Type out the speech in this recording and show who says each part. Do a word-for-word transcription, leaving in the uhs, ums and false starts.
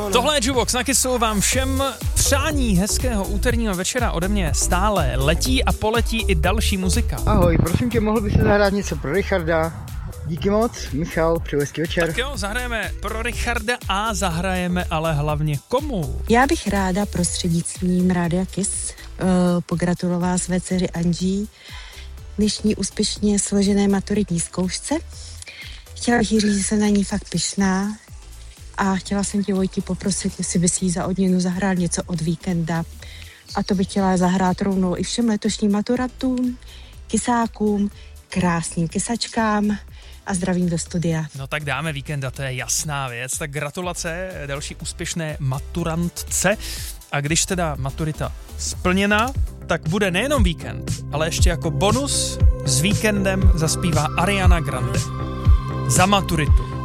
Speaker 1: Tohle je Jukebox na Kissu, vám všem přání hezkého úterního večera ode mě stále letí a poletí i další muzika.
Speaker 2: Ahoj, prosím tě, mohl by se zahrát něco pro Richarda? Díky moc, Michal, přeju hezký večer.
Speaker 1: Tak jo, zahrajeme pro Richarda a zahrajeme ale hlavně komu?
Speaker 3: Já bych ráda prostřednictvím Rádia Kiss uh, pogratulovala své dceři Anží dnešní úspěšně složené maturitní zkoušce. Chtěla bych jí říct, že jsem na ní fakt pyšná a chtěla jsem tě, Vojti, poprosit, jestli bys jí za odměnu zahrál něco od Víkenda. A to bych chtěla zahrát rovnou i všem letošním maturantům, kysákům, krásným kysačkám a zdravím do studia.
Speaker 1: No tak dáme Víkenda, to je jasná věc. Tak gratulace další úspěšné maturantce. A když teda maturita splněna, tak bude nejenom Víkend, ale ještě jako bonus s Víkendem zaspívá Ariana Grande. Za maturitu.